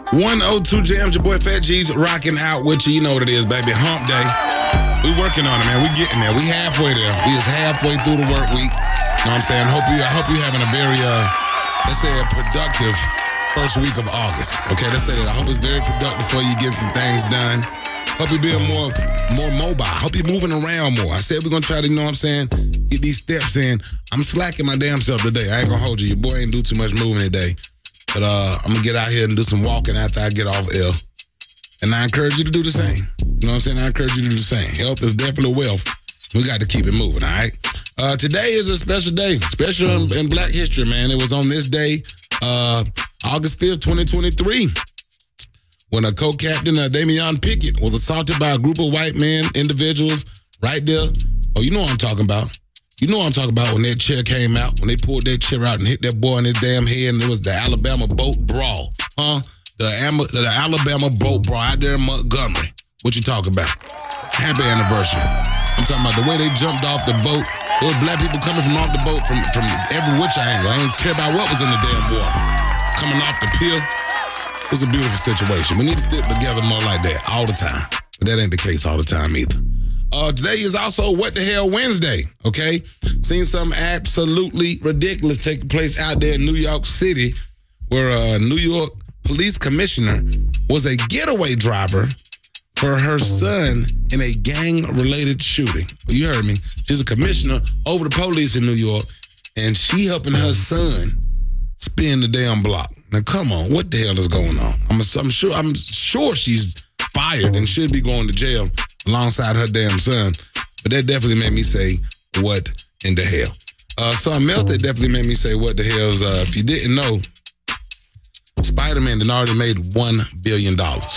102 Jams, your boy Fat G's rocking out with you. You know what it is, baby. Hump day. We working on it, man. We getting there. We halfway there. We is halfway through the work week. You know what I'm saying? I hope you having a very, let's say, a productive first week of August. Okay, let's say that. I hope it's very productive for you, getting some things done. Hope you being more mobile. Hope you're moving around more. I said we're going to try to, you know what I'm saying, get these steps in. I'm slacking my damn self today. I ain't going to hold you. Your boy ain't do too much moving today. But I'm going to get out here and do some walking after I get off L. And I encourage you to do the same. You know what I'm saying? I encourage you to do the same. Health is definitely wealth. We got to keep it moving, all right? Today is a special day, special in Black history, man. It was on this day, August 5th, 2023, when a co-captain, Damian Pickett, was assaulted by a group of white men, individuals, right there. Oh, you know what I'm talking about. You know what I'm talking about when that chair came out, when they pulled that chair out and hit that boy in his damn head, and it was the Alabama boat brawl, huh? The Alabama boat brawl out there in Montgomery. What you talking about? Happy anniversary. I'm talking about the way they jumped off the boat. There was black people coming from off the boat from every which angle. I didn't care about what was in the damn water. Coming off the pier. It was a beautiful situation. We need to stick together more like that all the time. But that ain't the case all the time either. Today is also What the Hell Wednesday, okay? Seen something absolutely ridiculous take place out there in New York City, where a New York police commissioner was a getaway driver for her son in a gang-related shooting. You heard me. She's a commissioner over the police in New York, and she helping her son spin the damn block. Now, come on, what the hell is going on? I'm sure she's fired and should be going to jail alongside her damn son. But that definitely made me say, what in the hell? Something else that definitely made me say, what the hell is, if you didn't know, Spider-Man had already made $1 billion.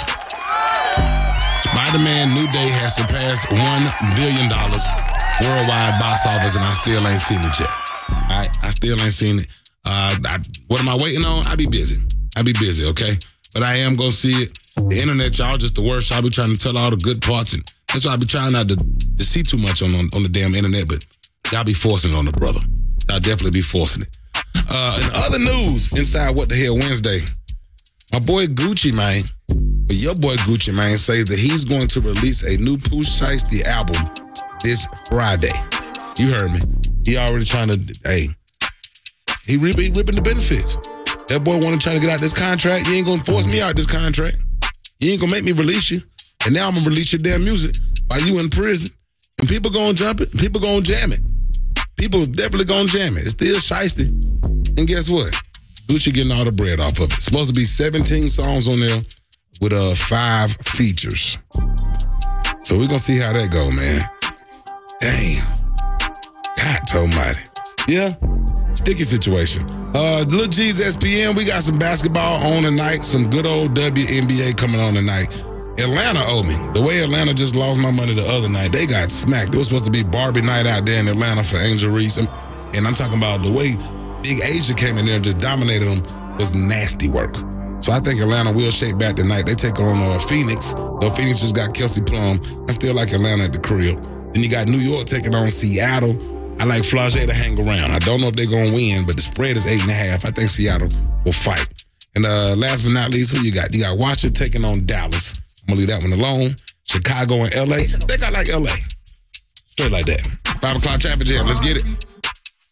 Spider-Man New Day has surpassed $1 billion worldwide box office, and I still ain't seen it yet. All right, I still ain't seen it. What am I waiting on? I be busy, okay? But I am going to see it. The internet, y'all, just the worst. I'll be trying to tell all the good parts, and that's why I be trying not to see too much on the damn internet, but y'all be forcing it on the brother. Y'all definitely be forcing it. In other news, inside What the Hell Wednesday, my boy Gucci Mane, your boy Gucci Mane, says that he's going to release a new Pooh Shiesty album this Friday. You heard me. He already trying to, he ripping the benefits. That boy want to try to get out this contract. You ain't going to force me out this contract. You ain't going to make me release you. And now I'm going to release your damn music while you in prison. And people going to jump it. People going to jam it. People is definitely going to jam it. It's still shiesty. And guess what? Gucci getting all the bread off of it. It's supposed to be 17 songs on there with 5 features. So we're going to see how that go, man. Damn. God almighty. Yeah. Sticky situation. Lil G's SPN, we got some basketball on tonight. Some good old WNBA coming on tonight. Atlanta owe me. The way Atlanta just lost my money the other night, they got smacked. It was supposed to be Barbie night out there in Atlanta for Angel Reese. And I'm talking about the way Big Asia came in there and just dominated them was nasty work. So I think Atlanta will shake back tonight. They take on Phoenix. Though Phoenix just got Kelsey Plum. I still like Atlanta at the crib. Then you got New York taking on Seattle. I like Flau'jae to hang around. I don't know if they're going to win, but the spread is 8.5. I think Seattle will fight. And last but not least, who you got? You got Washington taking on Dallas. I'm going to leave that one alone. Chicago and L.A. I think I like L.A. Straight like that. 5 o'clock traffic jam. Let's get it.